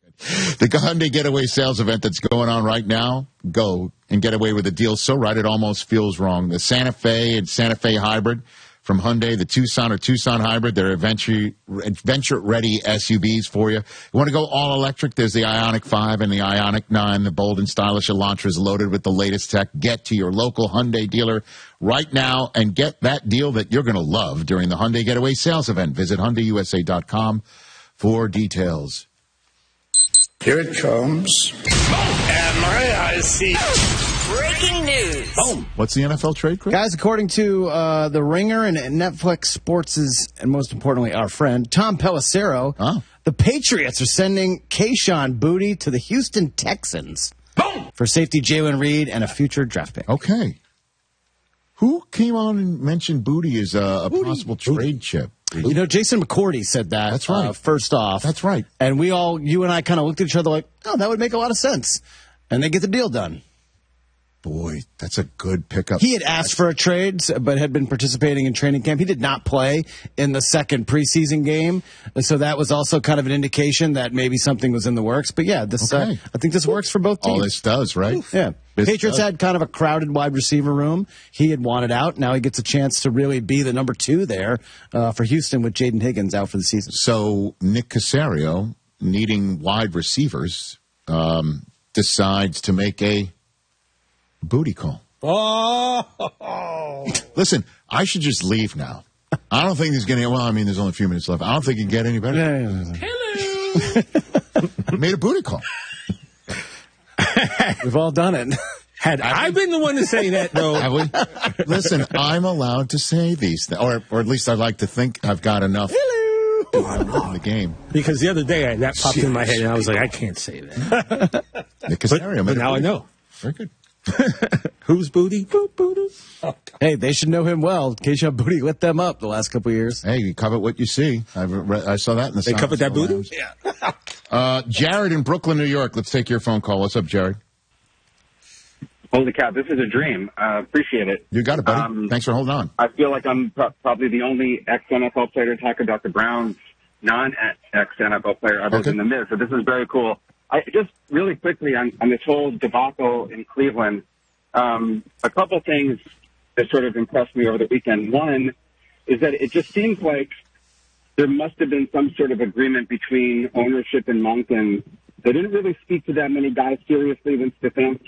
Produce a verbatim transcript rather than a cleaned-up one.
The Hyundai Getaway sales event that's going on right now, go and get away with a deal so right it almost feels wrong. The Santa Fe and Santa Fe Hybrid from Hyundai, the Tucson or Tucson Hybrid, they're adventure, adventure-ready S U Vs for you. You want to go all-electric? There's the Ioniq five and the Ioniq nine. The bold and stylish Elantra is loaded with the latest tech. Get to your local Hyundai dealer right now and get that deal that you're going to love during the Hyundai Getaway sales event. Visit Hyundai U S A dot com for details. Here it comes. And my eyes see. Breaking news. Boom. What's the N F L trade, Chris? Guys, according to uh, The Ringer and Netflix Sports' and most importantly, our friend, Tom Pelissero, oh. the Patriots are sending Kayshon Boutte to the Houston Texans Boom. for safety Jalen Reed and a future draft pick. Okay. Who came on and mentioned Boutte as a, a possible trade chip? You know, Jason McCourty said that. That's right. Uh, first off. That's right. And we all, you and I kind of looked at each other like, oh, that would make a lot of sense. And they get the deal done. Boy, that's a good pickup. He had asked for a trade, but had been participating in training camp. He did not play in the second preseason game, so that was also kind of an indication that maybe something was in the works. But yeah, this Okay. uh, I think this works for both teams. All this does, right? Yeah. This Patriots does. had kind of a crowded wide receiver room. He had wanted out. Now he gets a chance to really be the number two there uh, for Houston with Jaden Higgins out for the season. So Nick Caserio, needing wide receivers, um, decides to make a booty call. Oh. Listen, I should just leave now. I don't think he's going to, well, I mean, there's only a few minutes left. I don't think he can get any better. Yeah, yeah, yeah. Hello. Made a booty call. We've all done it. Had I been the one to say that, though. Have we? Listen, I'm allowed to say these things, or, or at least I like to think I've got enough in the game. Because the other day I, that popped in my head, and I was like, I can't say that. Nick But, Caserio but made a now I booty know. call. Very good. Who's booty? Boop, booty. Oh, Hey, they should know him well. Kayshon Boutte lit them up the last couple of years. Hey, you cover what you see. I've re- I saw that in the they Science covered that booty? Lounge. Yeah. Uh, Jared in Brooklyn, New York. Let's take your phone call. What's up, Jared? Holy cow, this is a dream. Uh, appreciate it. You got it, buddy. Um, Thanks for holding on. I feel like I'm pro- probably the only ex-N F L player to talk about the Browns non-ex-N F L player other Okay. than the Miz. So this is very cool. I just really quickly on, on this whole debacle in Cleveland, um, a couple things that sort of impressed me over the weekend. One is that it just seems like there must have been some sort of agreement between ownership and Moncton. They didn't really speak to that many guys seriously when Stefanski